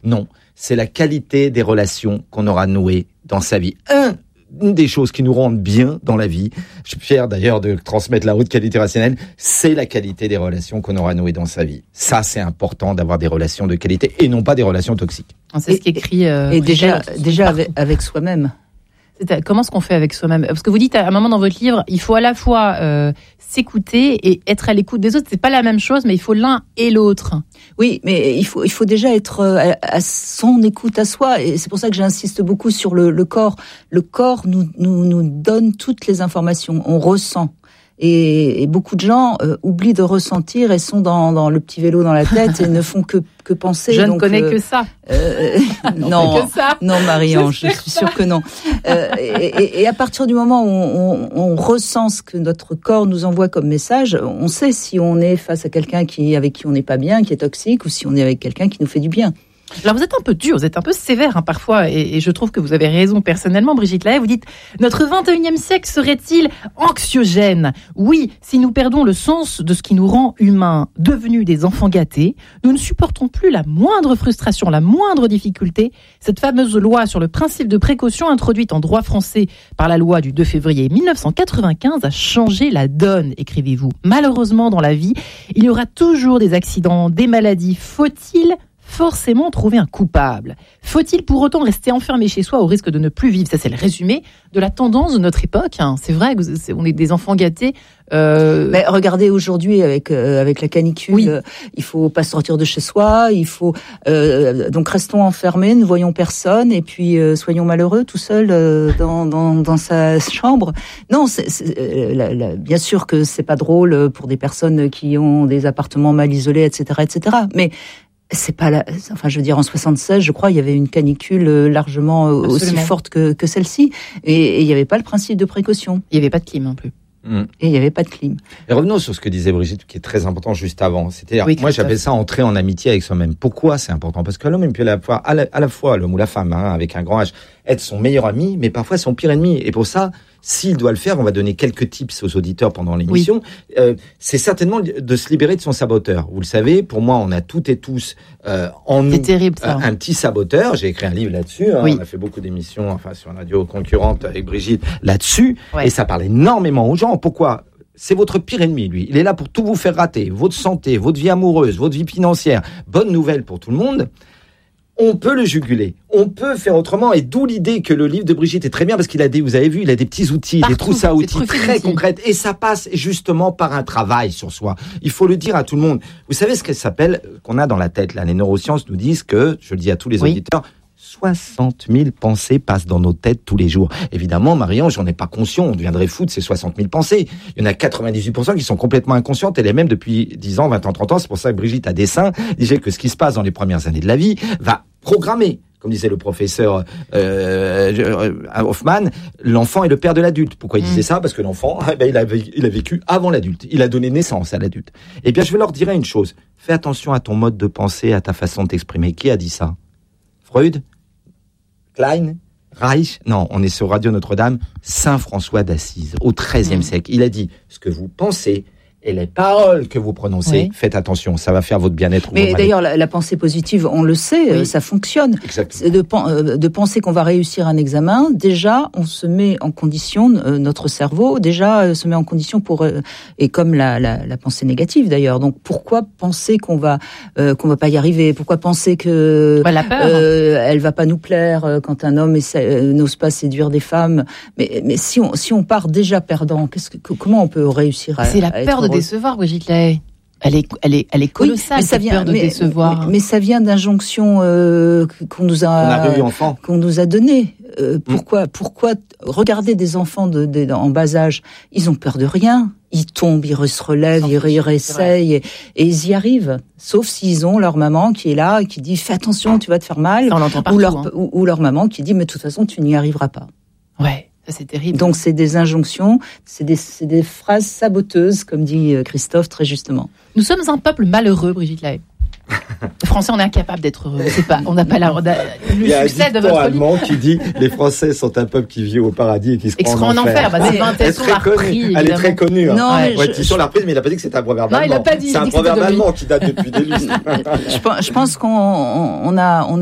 Non, c'est la qualité des relations qu'on aura nouées dans sa vie. Une des choses qui nous rendent bien dans la vie, je suis fier d'ailleurs de transmettre la haute qualité relationnelle, c'est la qualité des relations qu'on aura nouées dans sa vie. Ça, c'est important d'avoir des relations de qualité et non pas des relations toxiques. C'est ce qu'écrit... et déjà avec soi-même. Comment est-ce qu'on fait avec soi-même ? Parce que vous dites à un moment dans votre livre, il faut à la fois s'écouter et être à l'écoute des autres. C'est pas la même chose, mais il faut l'un et l'autre. Oui, mais il faut déjà être à son écoute à soi. Et c'est pour ça que j'insiste beaucoup sur le corps. Le corps nous donne toutes les informations. On ressent. Et beaucoup de gens oublient de ressentir et sont dans le petit vélo dans la tête et ne font que penser. Je ne connais que ça. Non, non, Marie-Ange, je suis sûre que non. Et à partir du moment où on ressent ce que notre corps nous envoie comme message, on sait si on est face à quelqu'un avec qui on n'est pas bien, qui est toxique, ou si on est avec quelqu'un qui nous fait du bien. Alors vous êtes un peu dur, vous êtes un peu sévère parfois, et je trouve que vous avez raison personnellement, Brigitte Lahaie. Vous dites « Notre 21e siècle serait-il anxiogène ?» Oui, si nous perdons le sens de ce qui nous rend humains, devenus des enfants gâtés, nous ne supportons plus la moindre frustration, la moindre difficulté. Cette fameuse loi sur le principe de précaution introduite en droit français par la loi du 2 février 1995 a changé la donne, écrivez-vous. Malheureusement, dans la vie, il y aura toujours des accidents, des maladies. Faut-il forcément trouver un coupable? Faut-il pour autant rester enfermé chez soi au risque de ne plus vivre? Ça, c'est le résumé de la tendance de notre époque. C'est vrai qu'on est des enfants gâtés. Mais regardez aujourd'hui avec la canicule, oui. Il faut pas sortir de chez soi. Il faut donc restons enfermés, ne voyons personne et puis soyons malheureux tout seul dans sa chambre. Non, bien sûr que c'est pas drôle pour des personnes qui ont des appartements mal isolés, etc., etc. Mais c'est pas je veux dire, en 76, je crois, il y avait une canicule largement aussi forte que celle-ci. Et il n'y avait pas le principe de précaution. Il n'y avait pas de clim non plus. Et il n'y avait pas de clim. Et revenons sur ce que disait Brigitte, qui est très important juste avant. C'est-à-dire, moi j'appelle ça entrer en amitié avec soi-même. Pourquoi c'est important? Parce que l'homme, il peut à la fois l'homme ou la femme, avec un grand H, être son meilleur ami, mais parfois son pire ennemi. Et pour ça, s'il doit le faire, on va donner quelques tips aux auditeurs pendant l'émission. Oui. C'est certainement de se libérer de son saboteur. Vous le savez, pour moi, on a toutes et tous en nous terrible, ça. Un petit saboteur. J'ai écrit un livre là-dessus. Oui. On a fait beaucoup d'émissions, sur une radio concurrente avec Brigitte là-dessus. Ouais. Et ça parle énormément aux gens. Pourquoi? C'est votre pire ennemi, lui. Il est là pour tout vous faire rater. Votre santé, votre vie amoureuse, votre vie financière. Bonne nouvelle pour tout le monde. On peut le juguler, on peut faire autrement, et d'où l'idée que le livre de Brigitte est très bien, parce qu'il a vous avez vu, il a des petits outils, des trousses à outils très concrètes, et ça passe justement par un travail sur soi. Il faut le dire à tout le monde. Vous savez ce qu'elle s'appelle, qu'on a dans la tête, là, les neurosciences nous disent que, je le dis à tous les auditeurs, 60 000 pensées passent dans nos têtes tous les jours. Évidemment, Marie-Ange, on n'est pas conscient, on deviendrait fou de ces 60 000 pensées. Il y en a 98% qui sont complètement inconscientes, et les mêmes depuis 10 ans, 20 ans, 30 ans. C'est pour ça que Brigitte, à dessein, disait que ce qui se passe dans les premières années de la vie va programmer, comme disait le professeur Hoffman, l'enfant est le père de l'adulte. Pourquoi il disait ça? Parce que l'enfant, il a vécu avant l'adulte. Il a donné naissance à l'adulte. Eh bien, je vais leur dire une chose. Fais attention à ton mode de pensée, à ta façon de t'exprimer. Qui a dit ça? Freud? Klein? Reich? Non, on est sur Radio Notre-Dame. Saint François d'Assise, au XIIIe siècle. Il a dit, ce que vous pensez et les paroles que vous prononcez, faites attention, ça va faire votre bien-être. Mais d'ailleurs, la pensée positive, on le sait, ça fonctionne. Exactement. De penser qu'on va réussir un examen, déjà, on se met en condition, notre cerveau, se met en condition pour, et comme la pensée négative d'ailleurs. Donc, pourquoi penser qu'on va pas y arriver? Pourquoi penser que la peur. Elle va pas nous plaire quand un homme n'ose pas séduire des femmes? Mais si on part déjà perdant, comment on peut réussir à? C'est la peur de décevoir, Brigitte Lahaie. Elle est colossale, oui, cette peur de décevoir. Mais ça vient d'injonctions qu'on nous a données. Pourquoi regarder des enfants en bas âge, ils ont peur de rien. Ils tombent, ils se relèvent, ils réessayent et ils y arrivent. Sauf s'ils ont leur maman qui est là et qui dit « Fais attention, tu vas te faire mal ». Ou leur maman qui dit « Mais de toute façon, tu n'y arriveras pas ». Ouais. Ça, c'est terrible. Donc, c'est des injonctions, c'est des phrases saboteuses, comme dit Christophe très justement. Nous sommes un peuple malheureux, Brigitte Lahaie. Les Français, on est incapable d'être heureux. On n'a pas le succès de votre allemand qui dit les Français sont un peuple qui vit au paradis et qui se prend en enfer. Elle est très connue. Non, Tisson l'a reprise, mais il n'a pas dit que c'était un proverbe allemand. Il a pas dit. C'est un proverbe allemand qui date depuis des lustres. Je pense qu'on a